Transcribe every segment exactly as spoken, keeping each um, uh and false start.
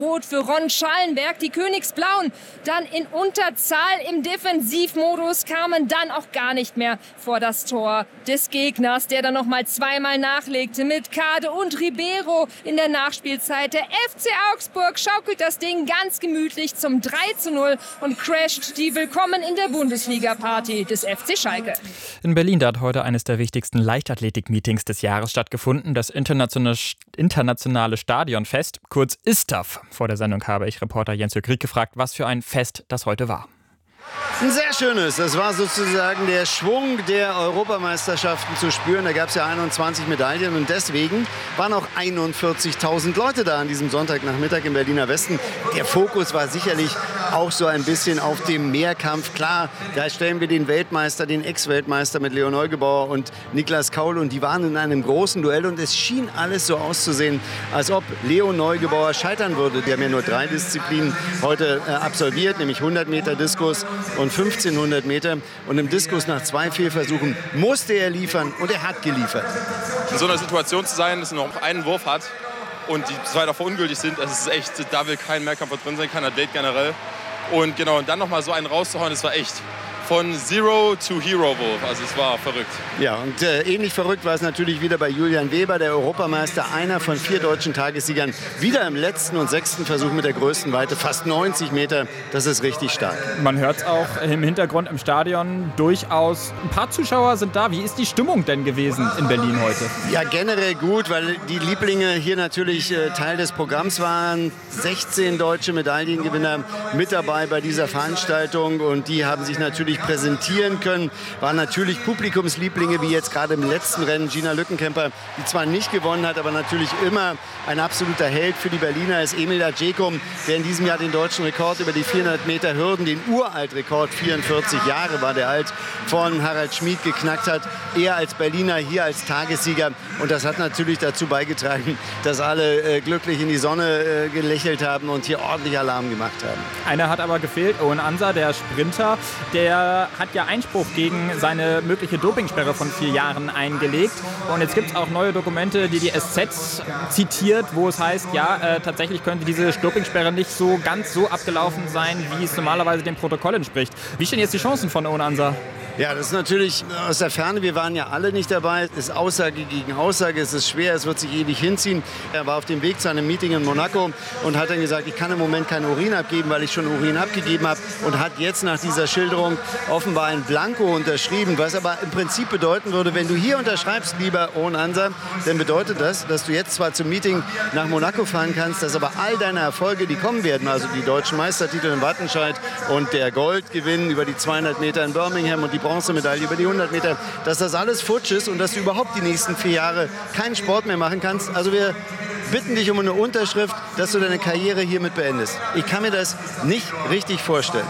Rot für Ron Schallenberg. Die Königsblauen dann in Unterzahl im Defensivmodus, kamen dann auch gar nicht mehr vor das Tor des Gegners, der dann noch mal zweimal nachlegte mit Kade und Ribeiro in der Nachspielzeit. Der F C Augsburg schaukelt das Ding ganz gemütlich zum drei zu null und crasht die Willkommen in der Bundesliga-Party des F C Schalke. In Berlin da hat heute eines der wichtigsten Leichtathletik-Meetings des Jahres stattgefunden, das internationale, internationale Stadionfest, kurz I S T A F. Vor der Sendung habe ich Reporter Jens-Jörg Rieck gefragt, was für ein Fest das heute war. Ein sehr schönes. Das war sozusagen der Schwung der Europameisterschaften zu spüren. Da gab es ja einundzwanzig Medaillen und deswegen waren auch einundvierzigtausend Leute da an diesem Sonntagnachmittag im Berliner Westen. Der Fokus war sicherlich auch so ein bisschen auf dem Mehrkampf. Klar, da stellen wir den Weltmeister, den Ex-Weltmeister mit Leo Neugebauer und Niklas Kaul und die waren in einem großen Duell und es schien alles so auszusehen, als ob Leo Neugebauer scheitern würde. Die haben ja nur drei Disziplinen heute äh, absolviert, nämlich hundert Meter Diskus und fünfzehnhundert Meter. Und im Diskus nach zwei Fehlversuchen musste er liefern und er hat geliefert. In so einer Situation zu sein, dass er noch einen Wurf hat und die zwei davor ungültig sind, das ist echt, da will kein Mehrkampfer drin sein, kein Athlet generell. Und genau, und dann nochmal so einen rauszuhauen, das war echt von Zero to Hero Wurf. Also es war verrückt. Ja, und äh, ähnlich verrückt war es natürlich wieder bei Julian Weber, der Europameister, einer von vier deutschen Tagessiegern. Wieder im letzten und sechsten Versuch mit der größten Weite, fast neunzig Meter. Das ist richtig stark. Man hört es auch im Hintergrund im Stadion durchaus. Ein paar Zuschauer sind da. Wie ist die Stimmung denn gewesen in Berlin heute? Ja, generell gut, weil die Lieblinge hier natürlich äh, Teil des Programms waren. sechzehn deutsche Medaillengewinner mit dabei bei dieser Veranstaltung und die haben sich natürlich präsentieren können. Waren natürlich Publikumslieblinge, wie jetzt gerade im letzten Rennen Gina Lückenkämper, die zwar nicht gewonnen hat, aber natürlich immer ein absoluter Held für die Berliner ist Emil Adjekum, der in diesem Jahr den deutschen Rekord über die vierhundert Meter Hürden, den Uraltrekord, vierundvierzig Jahre war der alt, von Harald Schmid geknackt hat. Er als Berliner, hier als Tagessieger. Und das hat natürlich dazu beigetragen, dass alle äh, glücklich in die Sonne äh, gelächelt haben und hier ordentlich Alarm gemacht haben. Einer hat aber gefehlt, Owen Ansa, der Sprinter, der hat ja Einspruch gegen seine mögliche Dopingsperre von vier Jahren eingelegt. Und jetzt gibt es auch neue Dokumente, die die S Z zitiert, wo es heißt, ja, äh, tatsächlich könnte diese Dopingsperre nicht so ganz so abgelaufen sein, wie es normalerweise dem Protokoll entspricht. Wie stehen jetzt die Chancen von Owen Ansa? Ja, das ist natürlich aus der Ferne. Wir waren ja alle nicht dabei. Es ist Aussage gegen Aussage. Es ist schwer, es wird sich ewig hinziehen. Er war auf dem Weg zu einem Meeting in Monaco und hat dann gesagt, ich kann im Moment keinen Urin abgeben, weil ich schon Urin abgegeben habe. Und hat jetzt nach dieser Schilderung offenbar ein Blanko unterschrieben. Was aber im Prinzip bedeuten würde, wenn du hier unterschreibst, lieber Owen Ansa, dann bedeutet das, dass du jetzt zwar zum Meeting nach Monaco fahren kannst, dass aber all deine Erfolge, die kommen werden, also die deutschen Meistertitel in Wattenscheid und der Goldgewinn über die zweihundert Meter in Birmingham und die Bronzemedaille über die hundert Meter, dass das alles futsch ist und dass du überhaupt die nächsten vier Jahre keinen Sport mehr machen kannst. Also wir bitten dich um eine Unterschrift, dass du deine Karriere hiermit beendest. Ich kann mir das nicht richtig vorstellen.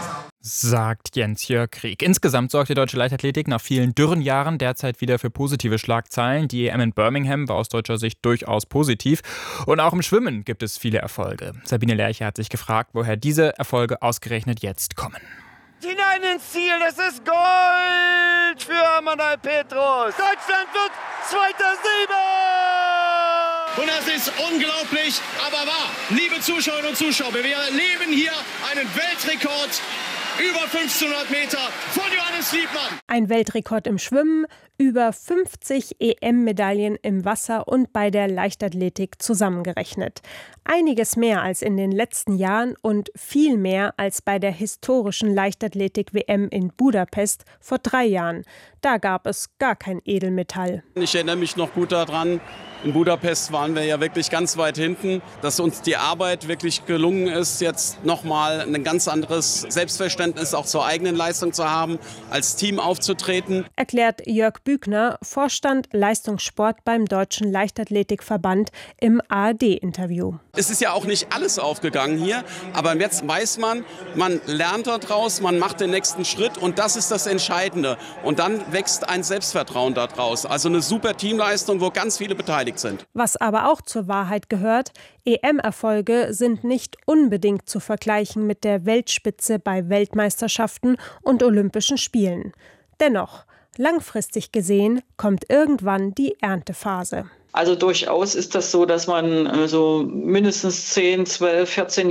Sagt Jens-Jörg Rieck. Insgesamt sorgt die deutsche Leichtathletik nach vielen dürren Jahren derzeit wieder für positive Schlagzeilen. Die E M in Birmingham war aus deutscher Sicht durchaus positiv. Und auch im Schwimmen gibt es viele Erfolge. Sabine Lerche hat sich gefragt, woher diese Erfolge ausgerechnet jetzt kommen. Hinein ins Ziel, das ist Gold für Amanal Petros. Deutschland wird zweiter Silber! Und das ist unglaublich, aber wahr. Liebe Zuschauerinnen und Zuschauer, wir erleben hier einen Weltrekord über fünfzehnhundert Meter von Johannes Liebmann. Ein Weltrekord im Schwimmen, über fünfzig E M-Medaillen im Wasser und bei der Leichtathletik zusammengerechnet. Einiges mehr als in den letzten Jahren und viel mehr als bei der historischen Leichtathletik-W M in Budapest vor drei Jahren. Da gab es gar kein Edelmetall. Ich erinnere mich noch gut daran, in Budapest waren wir ja wirklich ganz weit hinten. Dass uns die Arbeit wirklich gelungen ist, jetzt nochmal ein ganz anderes Selbstverständnis auch zur eigenen Leistung zu haben, als Team aufzutreten. Erklärt Jörg Bügner, Vorstand Leistungssport beim Deutschen Leichtathletikverband im A R D-Interview. Es ist ja auch nicht alles aufgegangen hier, aber jetzt weiß man, man lernt daraus, man macht den nächsten Schritt und das ist das Entscheidende. Und dann wächst ein Selbstvertrauen daraus. Also eine super Teamleistung, wo ganz viele beteiligt sind. Was aber auch zur Wahrheit gehört, E M-Erfolge sind nicht unbedingt zu vergleichen mit der Weltspitze bei Weltmeisterschaften und Olympischen Spielen. Dennoch, Langfristig gesehen kommt irgendwann die Erntephase. Also durchaus ist das so, dass man so mindestens zehn, zwölf, vierzehn